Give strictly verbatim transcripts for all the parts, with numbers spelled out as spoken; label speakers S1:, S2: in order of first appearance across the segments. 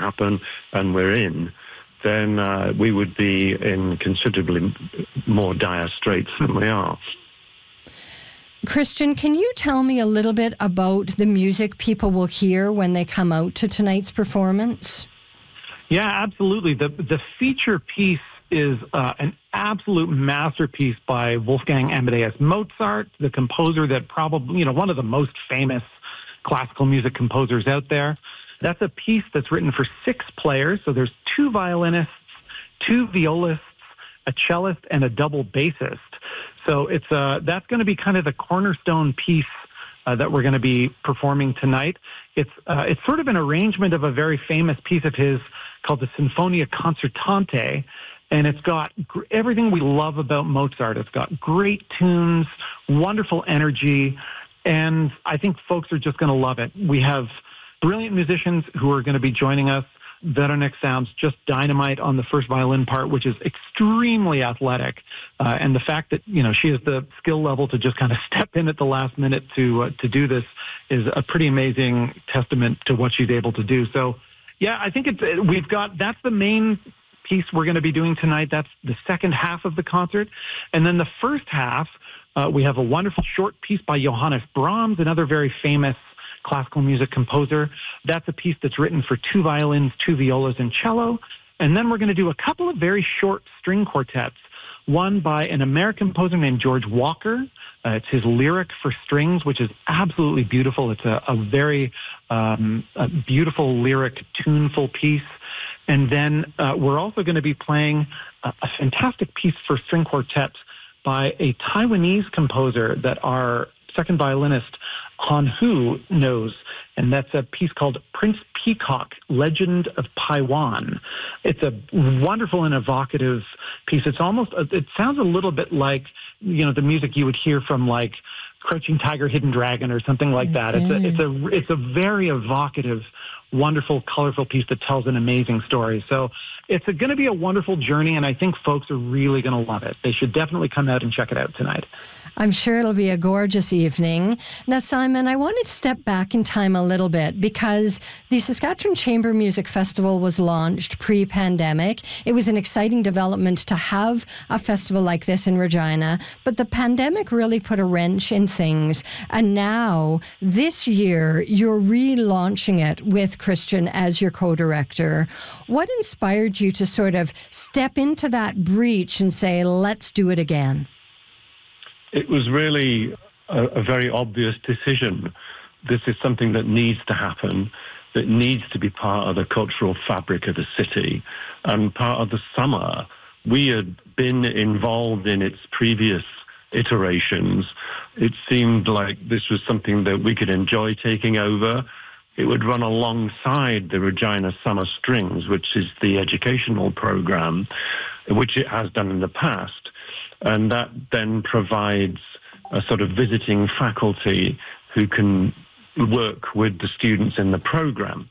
S1: happen and we're in, then uh, we would be in considerably more dire straits than we are.
S2: Christian, can you tell me a little bit about the music people will hear when they come out to tonight's performance?
S3: Yeah, absolutely. The the feature piece is uh, an absolute masterpiece by Wolfgang Amadeus Mozart, the composer that probably, you know, one of the most famous classical music composers out there. That's a piece that's written for six players. So there's two violinists, two violists, a cellist, and a double bassist. So it's uh, that's going to be kind of the cornerstone piece uh, that we're going to be performing tonight. It's uh, it's sort of an arrangement of a very famous piece of his called the Sinfonia Concertante, and it's got gr- everything we love about Mozart. It's got great tunes, wonderful energy, and I think folks are just going to love it. We have brilliant musicians who are going to be joining us. Véronique sounds just dynamite on the first violin part, which is extremely athletic. Uh, and the fact that, you know, she has the skill level to just kind of step in at the last minute to uh, to do this is a pretty amazing testament to what she's able to do. So, yeah, I think it's, we've got, that's the main piece we're going to be doing tonight. That's the second half of the concert. And then the first half, uh, we have a wonderful short piece by Johannes Brahms, another very famous classical music composer. That's a piece that's written for two violins, two violas, and cello. And then we're going to do a couple of very short string quartets, one by an American composer named George Walker. Uh, it's his Lyric for Strings, which is absolutely beautiful. It's a, a very um, a beautiful lyric, tuneful piece. And then uh, we're also going to be playing a, a fantastic piece for string quartet by a Taiwanese composer that our second violinist, Han Hu, knows, and that's a piece called Prince Peacock, Legend of Taiwan. It's a wonderful and evocative piece. It's almost, it sounds a little bit like, you know, the music you would hear from like Crouching Tiger, Hidden Dragon or something like
S2: okay.
S3: that. It's a, it's a, it's a very evocative, wonderful, colorful piece that tells an amazing story. So it's going to be a wonderful journey, and I think folks are really going to love it. They should definitely come out and check it out tonight.
S2: I'm sure it'll be a gorgeous evening. Now, Simon, I wanted to step back in time a little bit because the Saskatchewan Chamber Music Festival was launched pre-pandemic. It was an exciting development to have a festival like this in Regina, but the pandemic really put a wrench in things. And now, this year, you're relaunching it with Christian as your co-director. What inspired you to sort of step into that breach and say, let's do it again?
S1: It was really a, a very obvious decision. This is something that needs to happen, that needs to be part of the cultural fabric of the city and part of the summer. We had been involved in its previous iterations. It seemed like this was something that we could enjoy taking over. It would run alongside the Regina Summer Strings, which is the educational program, which it has done in the past. And that then provides a sort of visiting faculty who can work with the students in the program.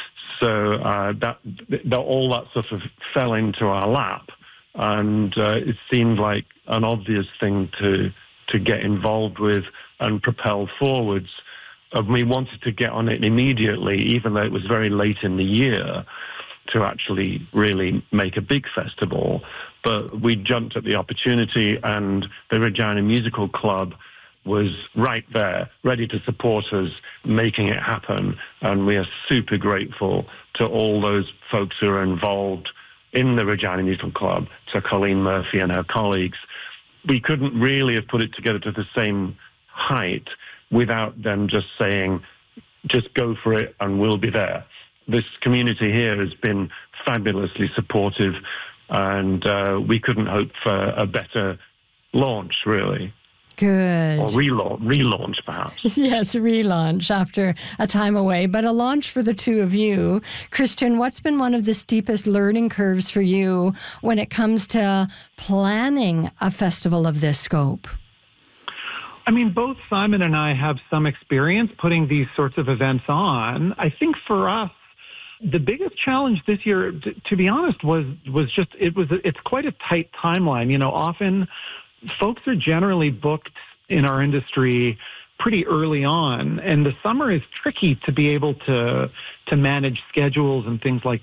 S1: So uh, that, that all that sort of fell into our lap, and uh, it seemed like an obvious thing to to get involved with and propel forwards. And we wanted to get on it immediately, even though it was very late in the year, to actually really make a big festival. But we jumped at the opportunity, and the Regina Musical Club was right there, ready to support us, making it happen. And we are super grateful to all those folks who are involved in the Regina Musical Club, to Colleen Murphy and her colleagues. We couldn't really have put it together to the same height without them just saying, just go for it and we'll be there. This community here has been fabulously supportive, and uh, we couldn't hope for a better launch, really.
S2: Good.
S1: Or relaunch, relaunch, perhaps.
S2: Yes, relaunch after a time away, but a launch for the two of you. Christian, what's been one of the steepest learning curves for you when it comes to planning a festival of this scope?
S3: I mean, both Simon and I have some experience putting these sorts of events on. I think for us, the biggest challenge this year, to, to be honest, was was just it was it's quite a tight timeline. You know, often folks are generally booked in our industry pretty early on, and the summer is tricky to be able to to manage schedules and things like